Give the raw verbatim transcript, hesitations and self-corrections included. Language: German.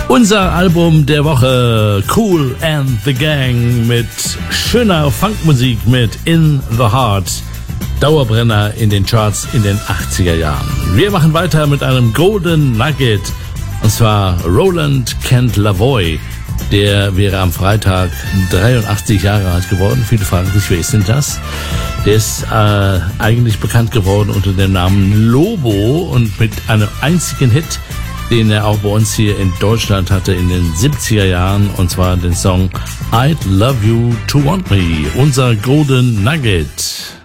Unser Album der Woche, Kool and the Gang mit schöner Funkmusik mit In the Heart. Dauerbrenner in den Charts in den achtziger Jahren. Wir machen weiter mit einem Golden Nugget, und zwar Roland Kent Lavoie. Der wäre am Freitag dreiundachtzig Jahre alt geworden. Viele fragen sich, wer ist denn das? Der ist äh, eigentlich bekannt geworden unter dem Namen Lobo und mit einem einzigen Hit, den er auch bei uns hier in Deutschland hatte in den siebziger Jahren, und zwar den Song I'd Love You to Want Me, unser Golden Nugget.